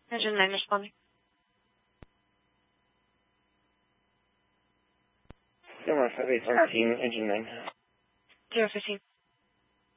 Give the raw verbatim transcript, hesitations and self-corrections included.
Engine nine responding. Zero five eight thirteen, engine nine. Zero fifteen.